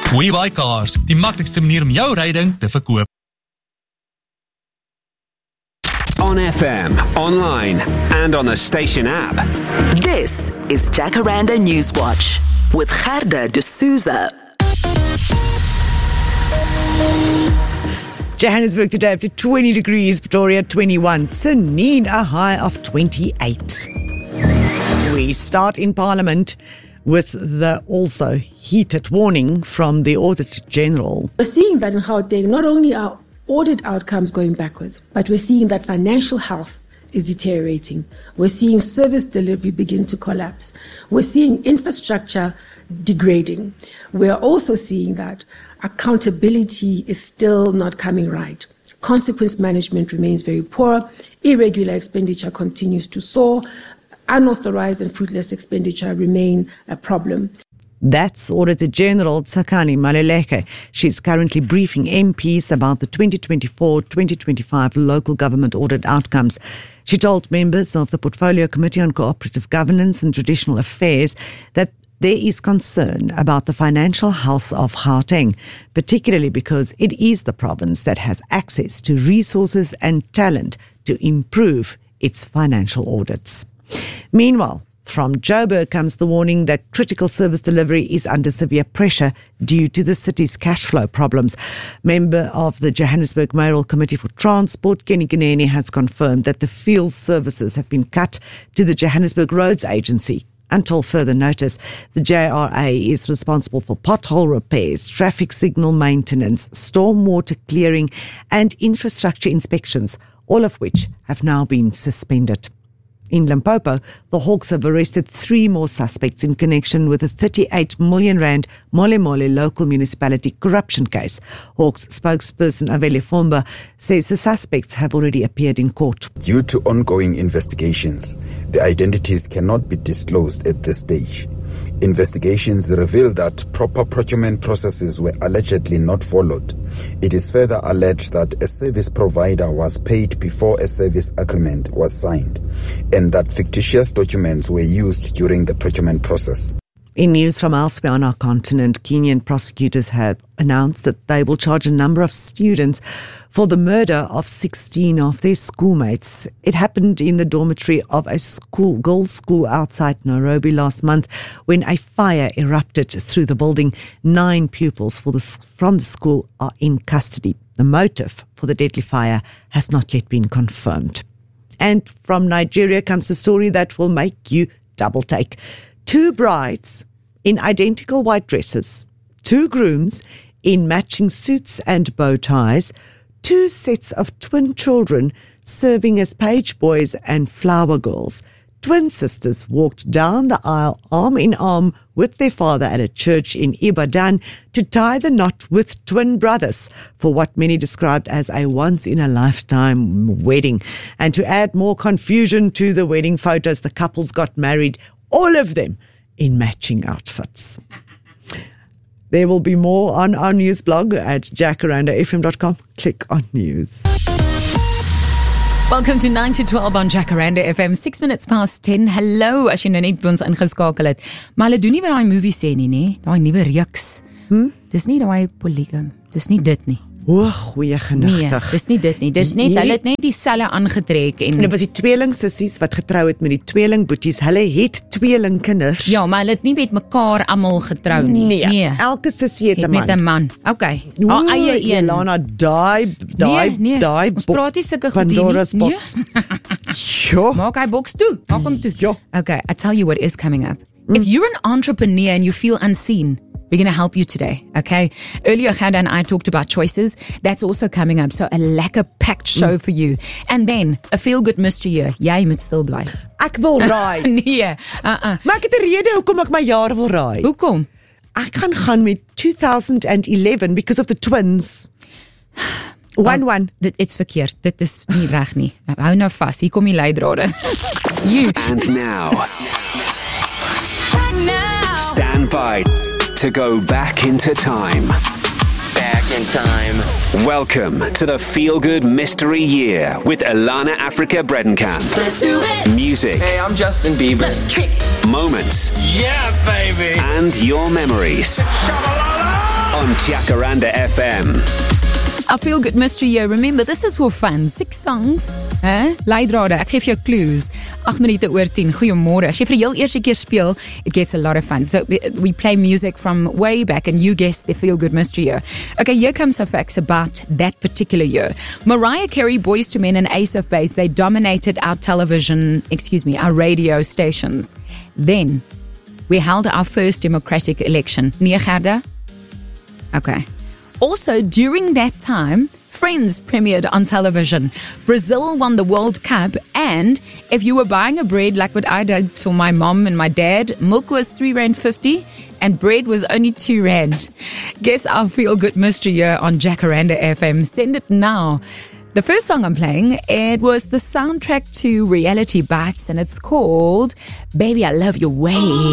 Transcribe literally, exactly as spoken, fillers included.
WeBuyCars, die maklikste manier om jou ryding te verkoop. On F M, online, and on the station app. This is Jacaranda Newswatch with Gerda de Souza. Johannesburg today up to twenty degrees, Pretoria twenty-one, Tzaneen a high of twenty-eight. We start in Parliament with the also heated warning from the Auditor General. We're seeing that in Gauteng, not only are audit outcomes going backwards, but we're seeing that financial health is deteriorating. We're seeing service delivery begin to collapse. We're seeing infrastructure degrading. We're also seeing that accountability is still not coming right. Consequence management remains very poor. Irregular expenditure continues to soar. Unauthorized and fruitless expenditure remain a problem. That's Auditor General Tsakani Maluleke. She's currently briefing M Ps about the twenty twenty-four twenty twenty-five local government audit outcomes. She told members of the Portfolio Committee on Cooperative Governance and Traditional Affairs that there is concern about the financial health of Gauteng, particularly because it is the province that has access to resources and talent to improve its financial audits. Meanwhile, from Joburg comes the warning that critical service delivery is under severe pressure due to the city's cash flow problems. Member of the Johannesburg Mayoral Committee for Transport, Kenny Kunene, has confirmed that the field services have been cut to the Johannesburg Roads Agency until further notice. The J R A is responsible for pothole repairs, traffic signal maintenance, stormwater clearing and infrastructure inspections, all of which have now been suspended. In Limpopo, the Hawks have arrested three more suspects in connection with a thirty-eight million rand Mole Mole local municipality corruption case. Hawks spokesperson Avele Fomba says the suspects have already appeared in court. Due to ongoing investigations, the identities cannot be disclosed at this stage. Investigations reveal that proper procurement processes were allegedly not followed. It is further alleged that a service provider was paid before a service agreement was signed, and that fictitious documents were used during the procurement process. In news from elsewhere on our continent, Kenyan prosecutors have announced that they will charge a number of students for the murder of sixteen of their schoolmates. It happened in the dormitory of a school, girls' school outside Nairobi last month when a fire erupted through the building. Nine pupils for the, from the school are in custody. The motive for the deadly fire has not yet been confirmed. And from Nigeria comes a story that will make you double take. Two brides in identical white dresses, two grooms in matching suits and bow ties, two sets of twin children serving as page boys and flower girls. Twin sisters walked down the aisle arm in arm with their father at a church in Ibadan to tie the knot with twin brothers for what many described as a once-in-a-lifetime wedding. And to add more confusion to the wedding photos, the couples got married, all of them in matching outfits. There will be more on our news blog at jacaranda f m dot com. Click on news. Welcome to nine to twelve on Jacaranda F M, six minutes past ten. Hello, as jy nou net by ons ingeskakel het. Maar hulle doen nie wat daai movie sê nie, nee. Daai nuwe reeks. Hm? Dis nie daai polygam. Dis nie dit nie. O, goeie genigtig. Nee, dis nie dit nie. Dis net, hulle het net dieselfde aangetrek. En, en dit was die tweeling sissies wat getrou het met die tweeling boeties. Hulle het tweeling kinders. Ja, maar hulle het nie met mekaar almal getrou nie. Nee, nee. Elke sissie het 'n man. Met 'n man. Okay. Haar eie een. Lana, daai, daai, nee, nee. daai. Ons praat nie sulke goed nie. Nee. Maak hy boks toe. Maak hom toe. Ja. Okay, I tell you what is coming up. Mm. If you're an entrepreneur and you feel unseen, we're going to help you today, okay? Earlier, Gerda and I talked about choices. That's also coming up. So a lekker-packed show mm. for you. And then, a feel-good mystery year. Jy moet stil bly. Ek wil raai. nee, uh-uh. Maar ek het 'n rede hoekom ek my jaar wil raai. Hoekom? Ek gaan gaan met two thousand eleven because of the twins. one one. Dit is verkeerd. Dit is nie reg nie. Hou nou vas. Hier kom die leidrade. you. And now. Stand by to go back into time. Back in time. Welcome to the Feel Good Mystery Year with Alana Africa Bredenkamp. Let's do it. Music. Hey, I'm Justin Bieber. Let's kick. Moments. Yeah, baby. And your memories. Shabalala! on Jacaranda F M. I feel good mystery year. Remember, this is for fun. Six songs. Eh? Leidrade, ek geef jou clues. agt minute oor tien. Goeiemôre. As jy vir die heel eerste keer speel, it gets a lot of fun. So we play music from way back and you guess the feel good mystery year. Okay, here comes some facts about that particular year. Mariah Carey, Boys to Men and Ace of Base, they dominated our television, excuse me, our radio stations. Then we held our first democratic election. Nee, Gerda? Okay. Also, during that time, Friends premiered on television. Brazil won the World Cup, and if you were buying a bread like what I did for my mom and my dad, milk was three rand fifty and bread was only two rand. Guess our feel good mystery year on Jacaranda F M. Send it now. The first song I'm playing, it was the soundtrack to Reality Bites, and it's called Baby I Love Your Way.